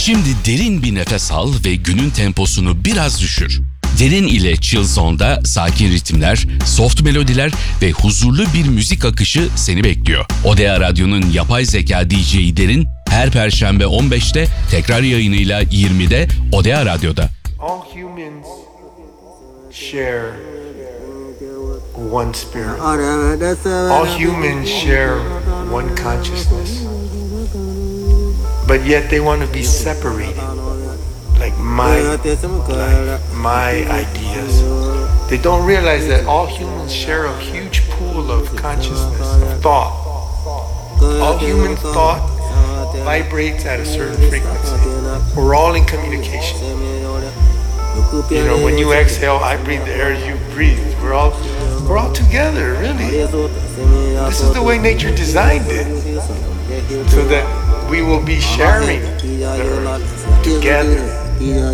Şimdi derin bir nefes al ve günün temposunu biraz düşür. Derin ile Chill Zone'da sakin ritimler, soft melodiler ve huzurlu bir müzik akışı seni bekliyor. Odea Radyo'nun yapay zeka DJ'i Derin her Perşembe 15'te, tekrar yayınıyla 20'de Odea Radyo'da. All humans share one spirit. All humans share one consciousness. But yet they want to be separated. Like my life, my ideas. They don't realize that all humans share a huge pool of consciousness, of thought. All human thought vibrates at a certain frequency. We're all in communication. You know, when you exhale, I breathe the air you breathe. We're all together, really. This is the way nature designed it, so that we will be sharing the earth together.